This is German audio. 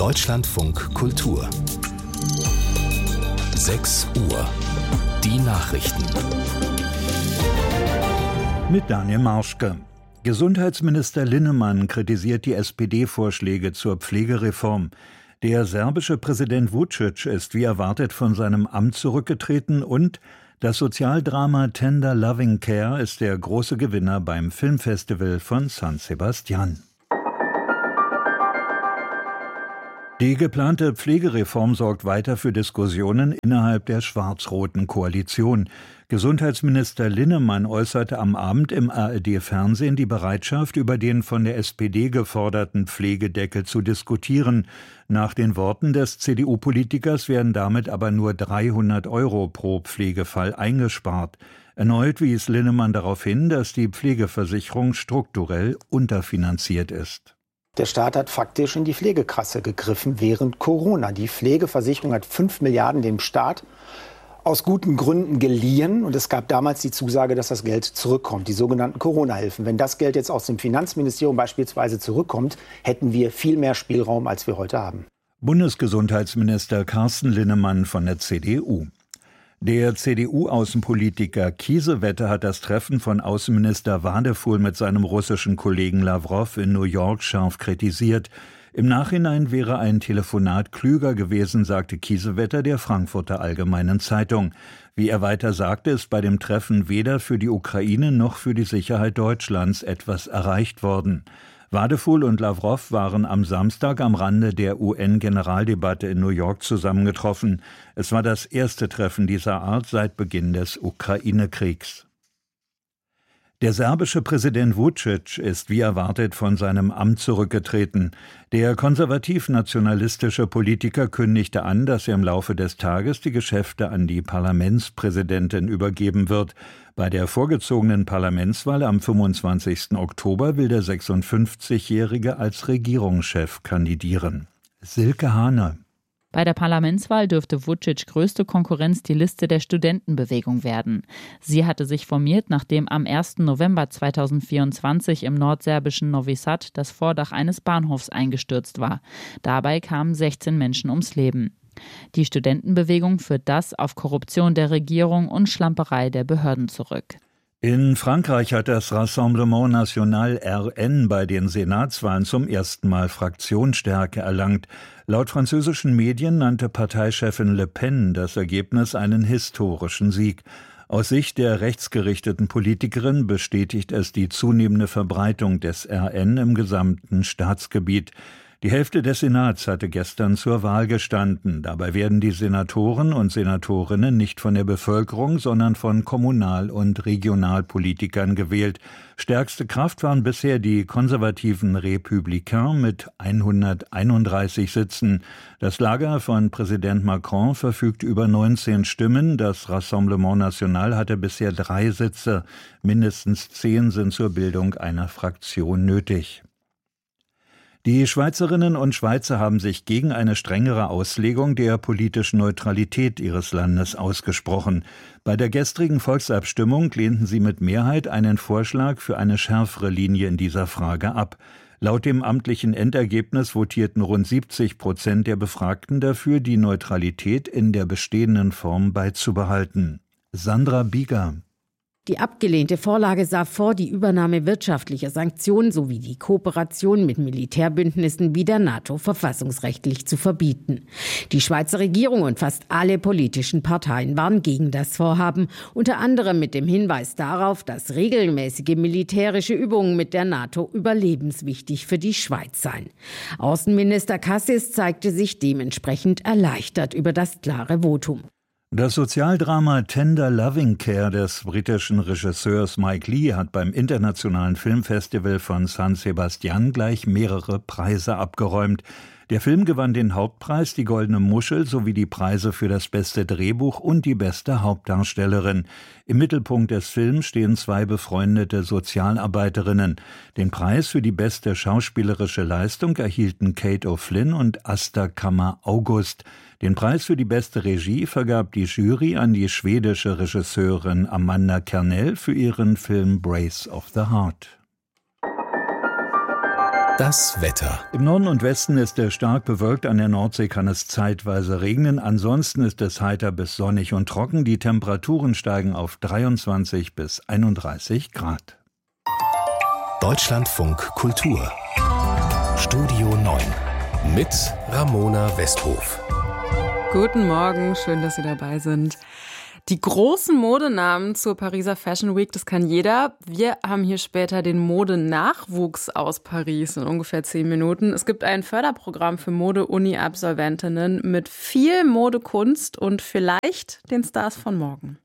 Deutschlandfunk Kultur 6 Uhr. Die Nachrichten. Mit Daniel Marschke. Gesundheitsminister Linnemann kritisiert die SPD-Vorschläge zur Pflegereform. Der serbische Präsident Vučić ist wie erwartet von seinem Amt zurückgetreten und das Sozialdrama Tender Loving Care ist der große Gewinner beim Filmfestival von San Sebastián. Die geplante Pflegereform sorgt weiter für Diskussionen innerhalb der schwarz-roten Koalition. Gesundheitsminister Linnemann äußerte am Abend im ARD-Fernsehen die Bereitschaft, über den von der SPD geforderten Pflegedeckel zu diskutieren. Nach den Worten des CDU-Politikers werden damit aber nur 300 € pro Pflegefall eingespart. Erneut wies Linnemann darauf hin, dass die Pflegeversicherung strukturell unterfinanziert ist. Der Staat hat faktisch in die Pflegekasse gegriffen während Corona. Die Pflegeversicherung hat 5 Milliarden dem Staat aus guten Gründen geliehen. Und es gab damals die Zusage, dass das Geld zurückkommt, die sogenannten Corona-Hilfen. Wenn das Geld jetzt aus dem Finanzministerium beispielsweise zurückkommt, hätten wir viel mehr Spielraum, als wir heute haben. Bundesgesundheitsminister Carsten Linnemann von der CDU. Der CDU-Außenpolitiker Kiesewetter hat das Treffen von Außenminister Wadefuhl mit seinem russischen Kollegen Lawrow in New York scharf kritisiert. Im Nachhinein wäre ein Telefonat klüger gewesen, sagte Kiesewetter der Frankfurter Allgemeinen Zeitung. Wie er weiter sagte, ist bei dem Treffen weder für die Ukraine noch für die Sicherheit Deutschlands etwas erreicht worden. Wadefuhl und Lawrow waren am Samstag am Rande der UN-Generaldebatte in New York zusammengetroffen. Es war das erste Treffen dieser Art seit Beginn des Ukraine-Kriegs. Der serbische Präsident Vučić ist wie erwartet von seinem Amt zurückgetreten. Der konservativ-nationalistische Politiker kündigte an, dass er im Laufe des Tages die Geschäfte an die Parlamentspräsidentin übergeben wird. Bei der vorgezogenen Parlamentswahl am 25. Oktober will der 56-Jährige als Regierungschef kandidieren. Silke Hahne. Bei der Parlamentswahl dürfte Vučić größte Konkurrenz die Liste der Studentenbewegung werden. Sie hatte sich formiert, nachdem am 1. November 2024 im nordserbischen Novi Sad das Vordach eines Bahnhofs eingestürzt war. Dabei kamen 16 Menschen ums Leben. Die Studentenbewegung führt das auf Korruption der Regierung und Schlamperei der Behörden zurück. In Frankreich hat das Rassemblement National RN bei den Senatswahlen zum ersten Mal Fraktionsstärke erlangt. Laut französischen Medien nannte Parteichefin Le Pen das Ergebnis einen historischen Sieg. Aus Sicht der rechtsgerichteten Politikerin bestätigt es die zunehmende Verbreitung des RN im gesamten Staatsgebiet. Die Hälfte des Senats hatte gestern zur Wahl gestanden. Dabei werden die Senatoren und Senatorinnen nicht von der Bevölkerung, sondern von Kommunal- und Regionalpolitikern gewählt. Stärkste Kraft waren bisher die konservativen Républicains mit 131 Sitzen. Das Lager von Präsident Macron verfügt über 19 Stimmen. Das Rassemblement National hatte bisher 3 Sitze. Mindestens 10 sind zur Bildung einer Fraktion nötig. Die Schweizerinnen und Schweizer haben sich gegen eine strengere Auslegung der politischen Neutralität ihres Landes ausgesprochen. Bei der gestrigen Volksabstimmung lehnten sie mit Mehrheit einen Vorschlag für eine schärfere Linie in dieser Frage ab. Laut dem amtlichen Endergebnis votierten rund 70% der Befragten dafür, die Neutralität in der bestehenden Form beizubehalten. Sandra Bieger. Die abgelehnte Vorlage sah vor, die Übernahme wirtschaftlicher Sanktionen sowie die Kooperation mit Militärbündnissen wie der NATO verfassungsrechtlich zu verbieten. Die Schweizer Regierung und fast alle politischen Parteien waren gegen das Vorhaben, unter anderem mit dem Hinweis darauf, dass regelmäßige militärische Übungen mit der NATO überlebenswichtig für die Schweiz seien. Außenminister Cassis zeigte sich dementsprechend erleichtert über das klare Votum. Das Sozialdrama Tender Loving Care des britischen Regisseurs Mike Leigh hat beim internationalen Filmfestival von San Sebastián gleich mehrere Preise abgeräumt. Der Film gewann den Hauptpreis, die Goldene Muschel sowie die Preise für das beste Drehbuch und die beste Hauptdarstellerin. Im Mittelpunkt des Films stehen 2 befreundete Sozialarbeiterinnen. Den Preis für die beste schauspielerische Leistung erhielten Kate O'Flynn und Asta Kammer-August. Den Preis für die beste Regie vergab die Jury an die schwedische Regisseurin Amanda Kernell für ihren Film Brace of the Heart. Das Wetter. Im Norden und Westen ist es stark bewölkt, an der Nordsee kann es zeitweise regnen. Ansonsten ist es heiter bis sonnig und trocken. Die Temperaturen steigen auf 23 bis 31 Grad. Deutschlandfunk Kultur. Studio 9 mit Ramona Westhof. Guten Morgen, schön, dass Sie dabei sind. Die großen Modenamen zur Pariser Fashion Week, das kann jeder. Wir haben hier später den Modenachwuchs aus Paris in ungefähr 10 Minuten. Es gibt ein Förderprogramm für Mode-Uni-Absolventinnen mit viel Modekunst und vielleicht den Stars von morgen.